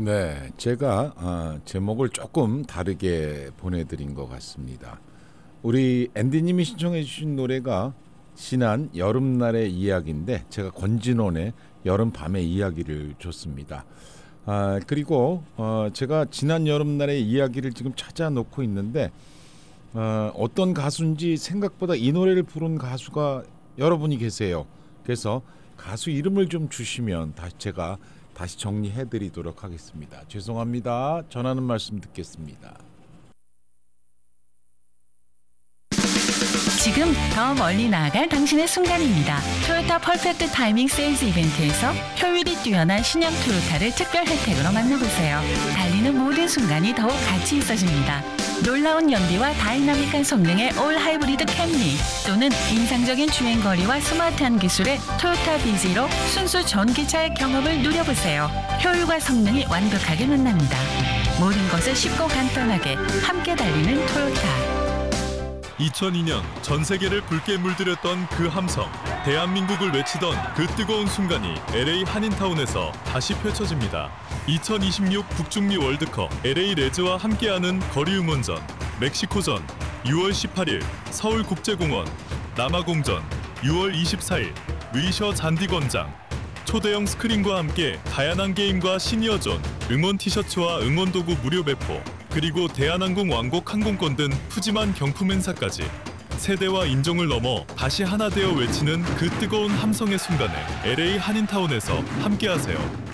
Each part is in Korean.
네, 제가 제목을 조금 다르게 보내드린 것 같습니다. 우리 앤디님이 신청해 주신 노래가 지난 여름날의 이야기인데 제가 권진원의 여름밤의 이야기를 줬습니다. 그리고 제가 지난 여름날의 이야기를 지금 찾아놓고 있는데 어떤 가수인지 생각보다 이 노래를 부른 가수가 여러분이 계세요. 그래서 가수 이름을 좀 주시면 제가 다시 정리해드리도록 하겠습니다. 죄송합니다. 전하는 말씀 듣겠습니다. 지금 더 멀리 나아갈 당신의 순간입니다. 토요타 퍼펙트 타이밍 세일즈 이벤트에서 효율이 뛰어난 신형 토요타를 특별 혜택으로 만나보세요. 달리는 모든 순간이 더욱 가치 있어집니다. 놀라운 연비와 다이나믹한 성능의 올 하이브리드 캠리 또는 인상적인 주행거리와 스마트한 기술의 토요타 비지로 순수 전기차의 경험을 누려보세요. 효율과 성능이 완벽하게 만납니다. 모든 것을 쉽고 간단하게 함께 달리는 토요타. 2002년 전 세계를 붉게 물들였던 그 함성, 대한민국을 외치던 그 뜨거운 순간이 LA 한인타운에서 다시 펼쳐집니다. 2026 북중미 월드컵 LA 레즈와 함께하는 거리 응원전, 멕시코전 6월 18일 서울국제공원, 남아공전 6월 24일 위셔 잔디광장, 초대형 스크린과 함께 다양한 게임과 시니어존, 응원 티셔츠와 응원 도구 무료 배포, 그리고 대한항공 왕복 항공권 등 푸짐한 경품 행사까지 세대와 인종을 넘어 다시 하나 되어 외치는 그 뜨거운 함성의 순간에 LA 한인타운에서 함께하세요.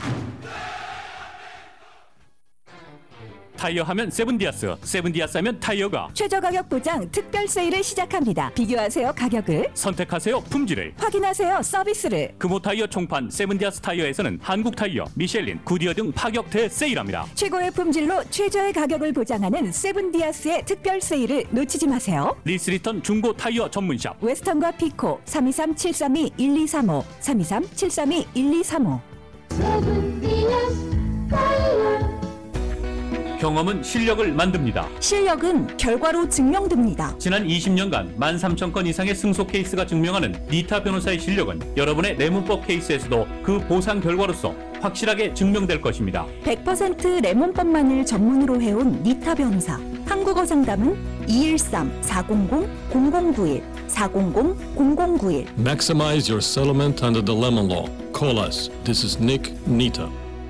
타이어 하면 세븐디아스, 세븐디아스 하면 타이어가 최저 가격 보장 특별 세일을 시작합니다. 비교하세요 가격을, 선택하세요 품질을, 확인하세요 서비스를. 금호 타이어 총판 세븐디아스 타이어에서는 한국 타이어, 미셸린, 구디어 등 파격 대세일합니다. 최고의 품질로 최저의 가격을 보장하는 세븐디아스의 특별 세일을 놓치지 마세요. 리스리턴 중고 타이어 전문샵 웨스턴과 피코 323-732-1235 323-732-1235. 세븐디아스 타이어. 경험은 실력을 만듭니다. 실력은 결과로 증명됩니다. 지난 20년간 13,000건 이상의 승소 케이스가 증명하는 니타 변호사의 실력은 여러분의 내문법 케이스에서도 그 보상 결과로서 확실하게 증명될 것입니다. 100% 레몬법만을 전문으로 해온 니타 변호사. 한국어 상담은 213-400-0091 400-0091. Maximize your settlement under the Lemon Law. Call us. This is Nick Nita.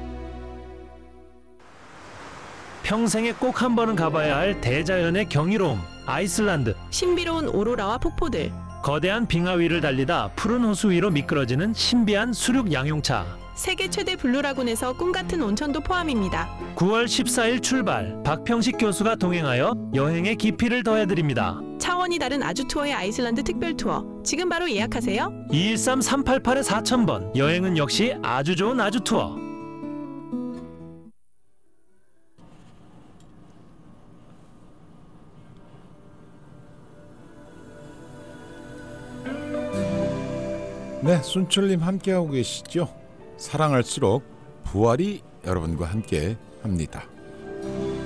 평생에 꼭 한 번은 가봐야 할 대자연의 경이로움, 아이슬란드. 신비로운 오로라와 폭포들. 거대한 빙하 위를 달리다 푸른 호수 위로 미끄러지는 신비한 수륙 양용차. 세계 최대 블루라군에서 꿈같은 온천도 포함입니다. 9월 14일 출발, 박평식 교수가 동행하여 여행의 깊이를 더해드립니다. 차원이 다른 아주 투어의 아이슬란드 특별 투어. 지금 바로 예약하세요. 213-388-4000번. 여행은 역시 아주 좋은 아주 투어. 네, 순철님 함께하고 계시죠? 사랑할수록 부활이 여러분과 함께 합니다.